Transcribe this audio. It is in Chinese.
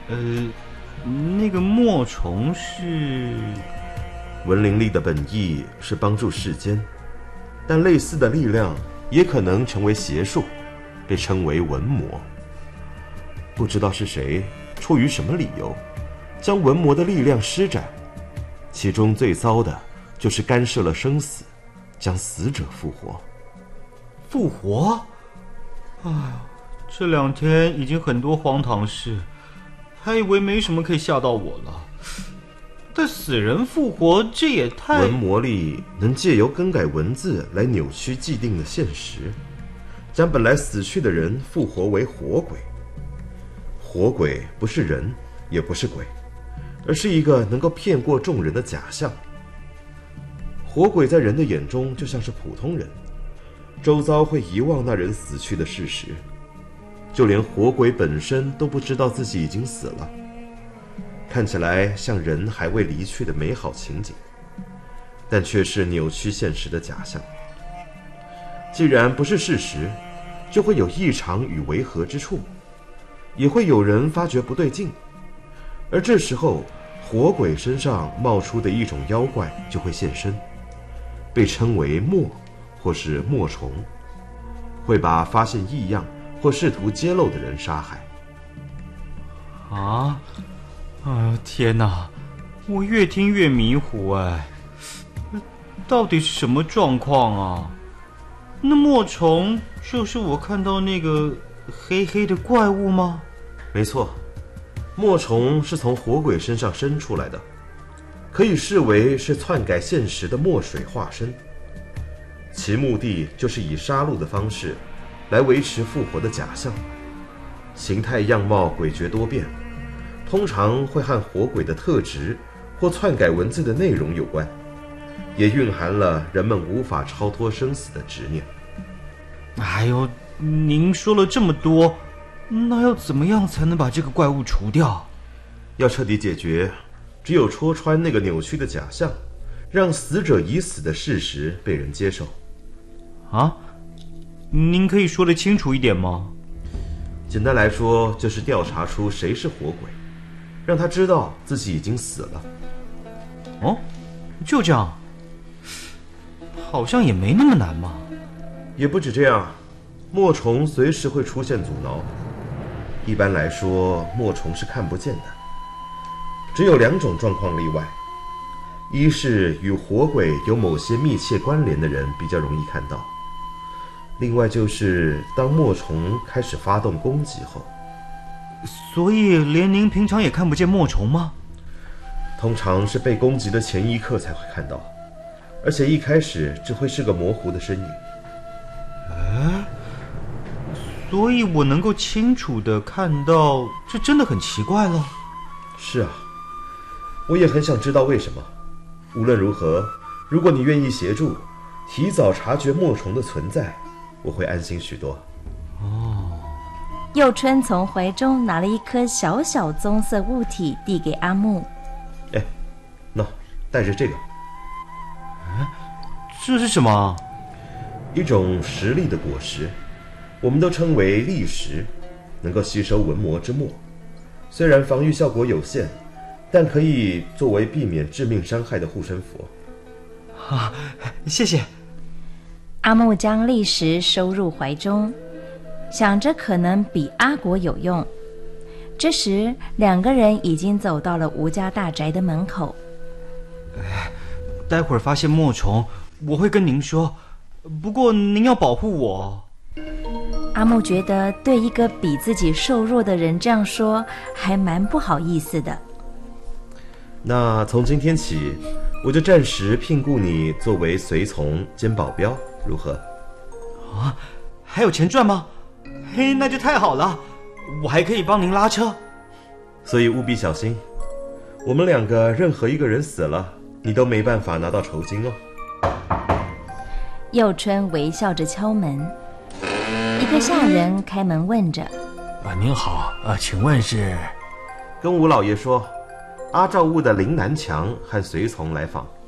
那个墨虫是…… 文灵力的本意是帮助世间，但类似的力量也可能成为邪术，被称为文魔。不知道是谁出于什么理由，将文魔的力量施展，其中最糟的就是干涉了生死，将死者复活。 复活？哎呀，这2天已经很多荒唐事，还以为没什么可以吓到我了。但死人复活，这也太…… 文魔力能借由更改文字来扭曲既定的现实，将本来死去的人复活为活鬼。活鬼不是人，也不是鬼，而是一个能够骗过众人的假象。活鬼在人的眼中就像是普通人，周遭会遗忘那人死去的事实，就连活鬼本身都不知道自己已经死了，看起来像人还未离去的美好情景，但却是扭曲现实的假象。既然不是事实，就会有异常与违和之处，也会有人发觉不对劲，而这时候活鬼身上冒出的一种妖怪就会现身，被称为墨或是墨虫，会把发现异样或试图揭露的人杀害。 啊！天哪，我越听越迷糊哎，到底是什么状况啊？那墨虫就是我看到那个黑黑的怪物吗？ 没错，墨虫是从活鬼身上生出来的，可以视为是篡改现实的墨水化身。其目的就是以杀戮的方式来维持复活的假象，形态样貌诡谲多变，通常会和活鬼的特质或篡改文字的内容有关，也蕴含了人们无法超脱生死的执念。 哎呦，您说了这么多，那要怎么样才能把这个怪物除掉？ 要彻底解决，只有戳穿那个扭曲的假象，让死者已死的事实被人接受。 啊？您可以说得清楚一点吗？ 简单来说，就是调查出谁是活鬼，让他知道自己已经死了。 哦，就这样？好像也没那么难嘛。 也不止这样，墨虫随时会出现阻挠。一般来说，墨虫是看不见的，只有2种状况例外：一是与活鬼有某些密切关联的人比较容易看到，另外就是当墨虫开始发动攻击后。 所以连您平常也看不见墨虫吗？ 通常是被攻击的前一刻才会看到，而且一开始只会是个模糊的身影。 所以我能够清楚地看到，这真的很奇怪了。 是啊，我也很想知道为什么。无论如何，如果你愿意协助，提早察觉墨虫的存在，我会安心许多。 佑春从怀中拿了一颗小小棕色物体递给阿木。 那带着这个。 这是什么？ 一种实力的果实，我们都称为力石，能够吸收文魔之墨。虽然防御效果有限，但可以作为避免致命伤害的护身符。 谢谢。 阿木将力石收入怀中，想着可能比阿果有用。这时2个人已经走到了吴家大宅的门口。 待会儿发现墨虫，我会跟您说，不过您要保护我。 阿木觉得对一个比自己瘦弱的人这样说还蛮不好意思的。 那从今天起，我就暂时聘雇你作为随从兼保镖，如何？ 还有钱赚吗？那就太好了，我还可以帮您拉车。 所以务必小心，我们2个任何一个人死了，你都没办法拿到酬金哦。 佑春微笑着敲门，一个下人开门问着： 您好，请问是？ 跟吴老爷说，阿赵务的林南强和随从来访。